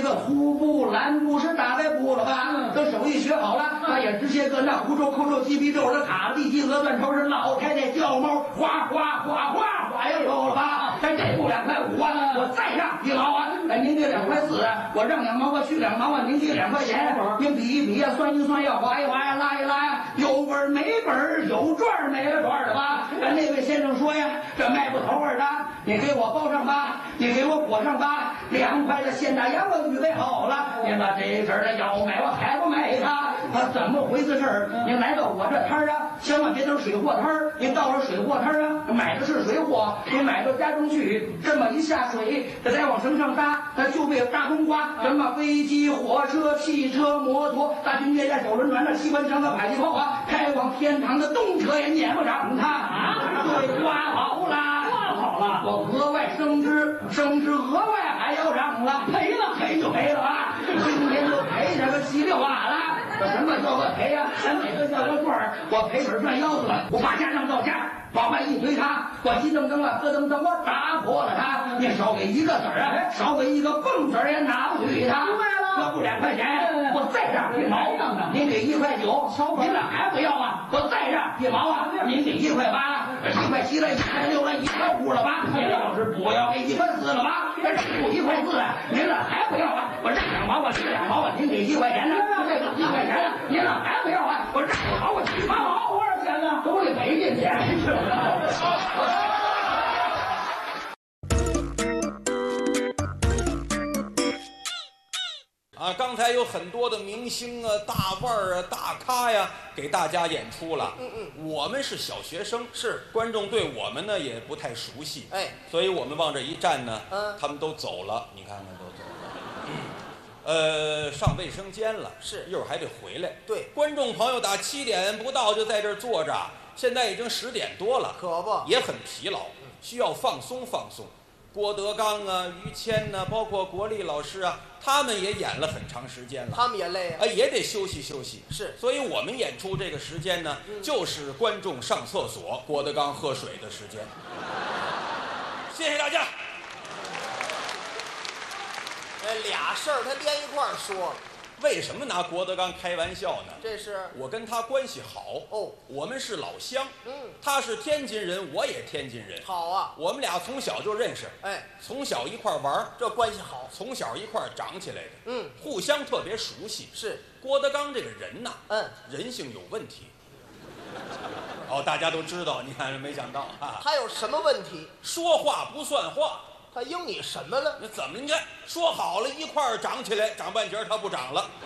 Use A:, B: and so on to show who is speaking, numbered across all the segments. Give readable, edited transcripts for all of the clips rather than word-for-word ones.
A: 个徒步、蓝步是大概步了吧？都手艺学好了，他也直接搁那胡诌、抠诌、鸡皮皱的卡地、鸡鹅断头是老太太叫猫，哗哗哗哗哗也有了吧？这步2.5块啊，我再让1毛啊！您给2块4，我让2毛，我去2毛啊！您给2块钱，您比一比呀，算一算呀，划一划呀，拉一拉呀，有本没本，有赚没了赚的吧？那位先生说呀，这卖不头味的，你给我包上吧，你给我裹上吧，2块的现大洋我预备好了，您把这阵的要买我还不买它？怎么回事儿？您来到我这摊儿啊，千万别等水货摊儿，您到了水货摊儿啊，买的是水货，您买到家中去，这么一下水，这再往绳上搭，那就被大冬瓜，什么飞机、火车、汽车、摩托、大军舰、手轮船、那机关枪、那迫击炮啊，开往天堂的动车也撵不上它啊！对，刮好了，
B: 好了，
A: 我额外升职额外还要涨了，赔了赔就赔了啊！今天就赔这个7、6瓦了。这什么叫个赔呀？咱哪个叫个赚儿？我赔本赚腰子了，我把家让到家，往外一推他，我急噔噔了，咯噔噔，我打破了他。你少给1个子儿啊，少给1个蹦子儿也拿不去他。
B: 明白了，
A: 要不2块钱，我再让1毛。您给1块9，您这还不要啊？我再让1毛啊！您给1块8，1块7了，1块6了，1块5了吧？您要是不要给1块4了吧？这不1块4了，您这还不要啊？我让2毛，我去2毛啊！您给1块钱呢？这个1块钱呢？您这还不要啊？我让2毛，我去8毛，多少钱呢？都得赔进去。
C: 刚才有很多的明星啊、大腕儿啊、大咖呀，给大家演出了。我们是小学生，
B: 是
C: 观众对我们呢也不太熟悉，所以我们往这一站呢，他们都走了，你看看都走了。上卫生间了，
B: 是，
C: 一会儿还得回来。
B: 对，
C: 观众朋友打7点不到就在这儿坐着，现在已经10点多了，
B: 可不，
C: 也很疲劳，需要放松放松。郭德纲啊、于谦呐，包括国立老师啊，他们也演了很长时间了，
B: 他们也累啊，
C: 也得休息休息。
B: 是，
C: 所以我们演出这个时间呢，就是观众上厕所、郭德纲喝水的时间。谢谢大家。
B: 俩事儿他连一块儿说了。
C: 为什么拿郭德纲开玩笑呢？
B: 这是
C: 我跟他关系好
B: 哦，
C: 我们是老乡。他是天津人，我也天津人。
B: 好啊，
C: 我们俩从小就认识，从小一块玩，
B: 这关系好。
C: 从小一块长起来的，互相特别熟悉。
B: 是
C: 郭德纲这个人呐，人性有问题。大家都知道，你看没想到啊，
B: 他有什么问题？
C: 说话不算话。
B: 他应你什么了？
C: 那怎么？你看说好了一块儿长起来，长半截他不长了。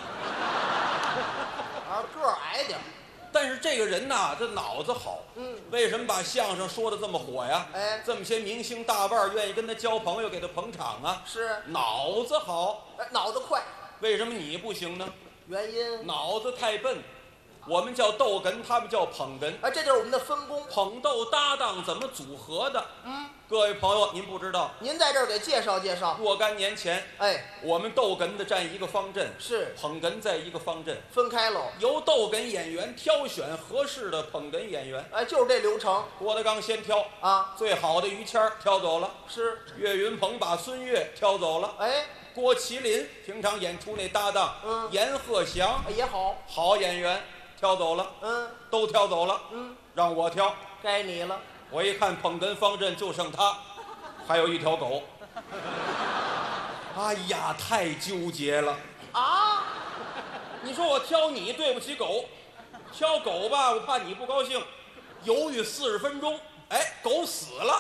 B: 个儿矮点，
C: 但是这个人呐，这脑子好。为什么把相声说的这么火呀？这么些明星大腕愿意跟他交朋友，给他捧场啊？
B: 是
C: 脑子好，
B: 脑子快。
C: 为什么你不行呢？
B: 原因
C: 脑子太笨。我们叫逗哏，他们叫捧哏。
B: 这就是我们的分工。
C: 捧逗搭档怎么组合的？各位朋友，您不知道，
B: 您在这儿给介绍介绍。
C: 若干年前，我们逗哏的站一个方阵，
B: 是
C: 捧哏在一个方阵，
B: 分开喽。
C: 由逗哏演员挑选合适的捧哏演员。
B: 就是这流程。
C: 郭德纲先挑
B: 啊，
C: 最好的于谦挑走了，
B: 是
C: 岳云鹏把孙越挑走了。郭麒麟平常演出那搭档，阎鹤祥
B: 也
C: 好演员。挑走了，都挑走了，让我挑，
B: 该你了。
C: 我一看捧哏方阵就剩他，还有一条狗。哎呀，太纠结了
B: 啊！
C: 你说我挑你对不起狗，挑狗吧，我怕你不高兴，犹豫40分钟，狗死了。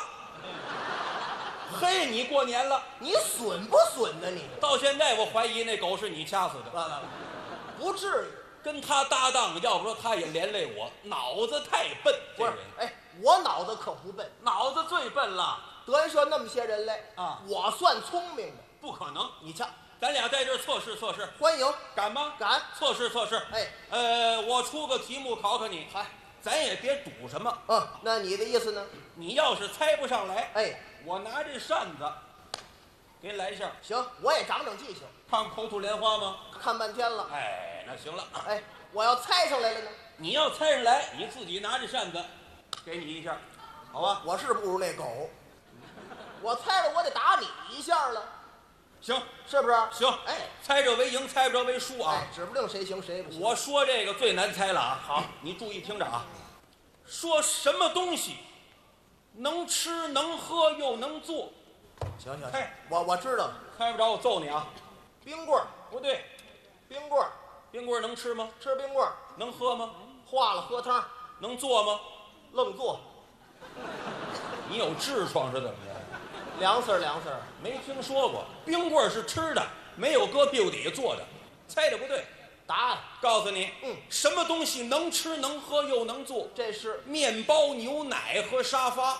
C: 嘿，你过年了，
B: 你损不损呢？你
C: 到现在我怀疑那狗是你掐死的。
B: 不至于。
C: 跟他搭档，要不说他也连累我，脑子太笨。
B: 不是，我脑子可不笨，
C: 脑子最笨了。
B: 德云社那么些人来啊，我算聪明的。
C: 不可能，
B: 你瞧，
C: 咱俩在这儿测试测试，
B: 欢迎，
C: 敢吗？
B: 敢，
C: 测试测试。我出个题目考考你，咱也别赌什么。
B: 那你的意思呢？
C: 你要是猜不上来，我拿这扇子给你来一下。
B: 行，我也长长记性。
C: 看口吐莲花吗？
B: 看半天了。
C: 那行了。
B: 我要猜上来了呢？
C: 你要猜上来，你自己拿着扇子，给你一下，好吧？
B: 我是不如那狗，我猜了我得打你一下了。
C: 行，
B: 是不是？
C: 行，
B: 哎，
C: 猜着为赢，猜不着为输啊。
B: 指不定谁行谁不行。
C: 我说这个最难猜了啊。好，你注意听着啊。说什么东西能吃能喝又能做？
B: 行，
C: 猜，
B: 我知道了。
C: 猜不着我揍你啊。
B: 冰棍儿
C: 不对，
B: 冰棍儿，
C: 冰棍儿能吃吗？
B: 吃冰棍儿，
C: 能喝吗？
B: 化了喝汤，
C: 能做吗？
B: 愣做，
C: 你有痔疮是怎么着？
B: 凉丝儿，
C: 没听说过，冰棍儿是吃的，没有搁屁股底下坐的，猜的不对。
B: 答案
C: 告诉你，什么东西能吃能喝又能做？
B: 这是
C: 面包、牛奶和沙发。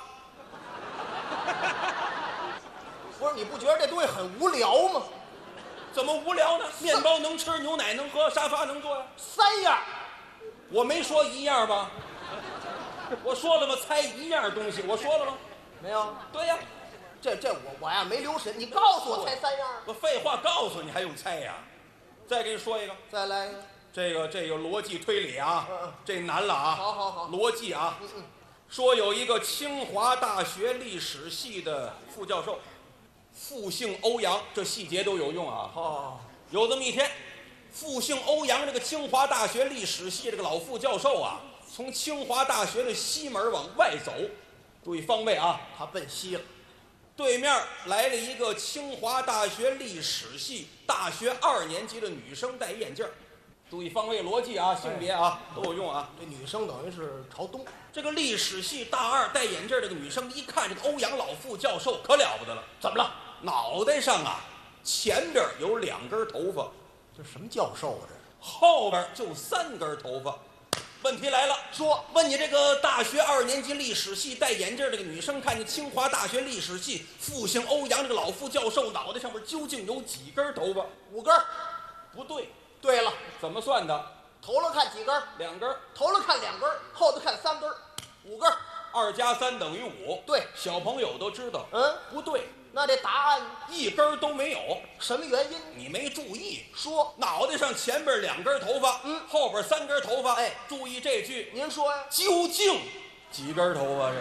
B: 不是？你不觉得这东西很无聊吗？
C: 怎么无聊呢？面包能吃，牛奶能喝，沙发能坐呀。
B: 三样，
C: 我没说一样吧？我说了吗？猜一样东西，我说了吗？
B: 没有。
C: 对呀，
B: 这我呀没留神，你告诉我猜三样。
C: 我废话告诉你，还用猜呀？再给你说一个，
B: 再来一个。
C: 这个逻辑推理啊，这难了啊。
B: 好，
C: 逻辑啊。说有一个清华大学历史系的副教授，复姓欧阳，这细节都有用啊。有这么一天，复姓欧阳这个清华大学历史系这个老副教授啊，从清华大学的西门往外走，注意方位啊，
B: 他奔西了。
C: 对面来了一个清华大学历史系大学2年级的女生，戴眼镜。注意方位逻辑啊，性别啊都有用啊。
B: 这女生等于是朝东。
C: 这个历史系大2戴眼镜这个女生一看这个欧阳老副教授可了不得了，怎么了？脑袋上啊前边有2根头发，
B: 这什么教授啊？这
C: 后边就3根头发。问题来了，说问你这个大学2年级历史系戴眼镜这个女生，看见清华大学历史系复姓欧阳这个老副教授脑袋上面究竟有几根头发
B: ？5根。
C: 不对。
B: 对了，
C: 怎么算的？
B: 头了看几根
C: ？2根。
B: 头了看2根，后头看3根，5根。
C: 2加3等于5。
B: 对，
C: 小朋友都知道。不对。
B: 那这答案
C: 1根都没有。
B: 什么原因？
C: 你没注意。
B: 说
C: 脑袋上前边2根头发，后边3根头发。哎，注意这句。
B: 您说呀？
C: 究竟几根头发？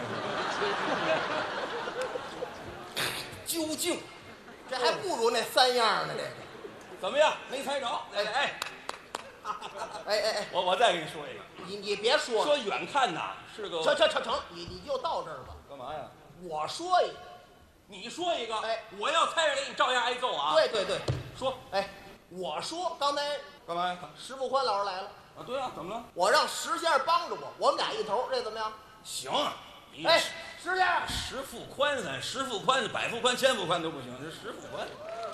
C: 这究竟，
B: 这还不如那3样呢。这个
C: 怎么样？没猜着？哎，我再给你说一个。
B: 你别说了。
C: 说远看呐是个。
B: 成，你就到这儿吧。
C: 干嘛呀？
B: 我说一个。
C: 你说一个，
B: 哎，
C: 我要猜着给你照样挨揍啊！
B: 对，说，哎，我说刚才
C: 干嘛呀？
B: 石富宽老师来了
C: 啊，对啊，怎么了？
B: 我让石先生帮着我们俩一头，这怎么样？
C: 行，
B: 哎，石先生，
C: 石富宽咱十富宽、百富宽、千富宽都不行，这石富宽。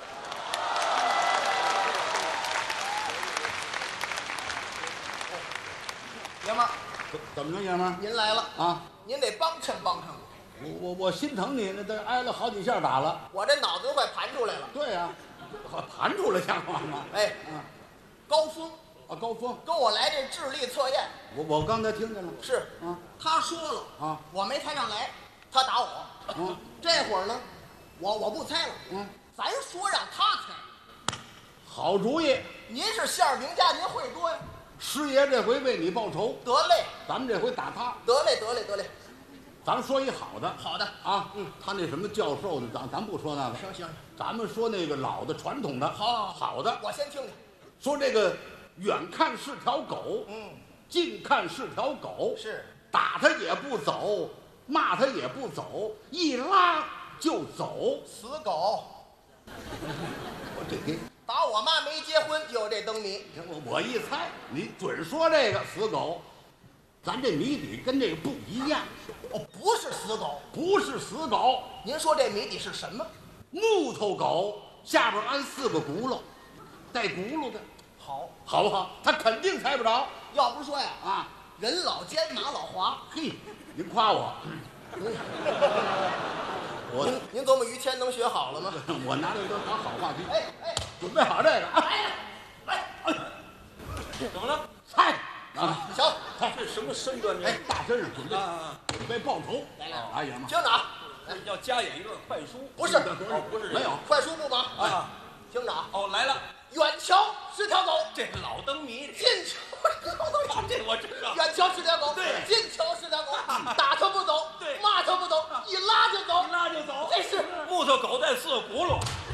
B: 爷们儿，
D: 怎么着，爷们儿？
B: 您来了
D: 啊！
B: 您得帮衬我。
D: 我心疼你，那都挨了好几下打了。
B: 我这脑子都快盘出来了。
D: 对呀，盘出来像话吗？
B: 哎，高峰
D: 啊，高峰
B: 跟我来这智力测验。
D: 我刚才听见了。
B: 是
D: 啊，
B: 他说了
D: 啊，
B: 我没猜上来，他打我。这会儿呢，我不猜了。咱说让他猜。
D: 好主意。
B: 您是相声名家，您会多呀。
D: 师爷这回为你报仇。
B: 得嘞，
D: 咱们这回打他。
B: 得嘞。
D: 咱们说一好的。
B: 好的
D: 啊，他那什么教授的，咱不说那个。
B: 行，
D: 咱们说那个老的传统的。好的。
B: 我先听听。
D: 说这个远看是条狗，近看是条狗，
B: 是
D: 打他也不走，骂他也不走，一拉就走，
B: 死狗。
D: 我这给
B: 打我妈没结婚就有这灯谜。
D: 我一猜，你准说这个死狗。咱这谜底跟这个不一样。
B: 不是死狗。
D: 不是死狗。
B: 您说这谜底是什么？
D: 木头狗下边安4个轱辘，带轱辘的。好不好？他肯定猜不着。
B: 要不说呀，
D: 啊，
B: 人老奸马老滑。
D: 嘿，您夸我。
B: 您琢磨于谦能学好了吗？
D: 我拿这个当好话题。
B: 哎，
D: 准备好这个啊！
B: 来，
C: 怎么了？
D: 猜啊！
B: 行，
C: 这什么身段？这
D: 大身上准备报仇。
B: 来，
D: 哎呀妈！
B: 听着啊，
C: 要加演一段快书。
B: 不是，
C: 不是
D: 没有
B: 快书不忙
C: 啊。
B: 听着啊，
C: 来了。
B: 远瞧是条狗，
C: 这老灯谜。
B: 近瞧
C: 这我知道。
B: 远瞧是条狗，
C: 对，
B: 近瞧是条狗，打它不走，
C: 对，
B: 骂它不走，一拉就走，
C: 一拉就走。
B: 这是
C: 木头狗带4个轱辘。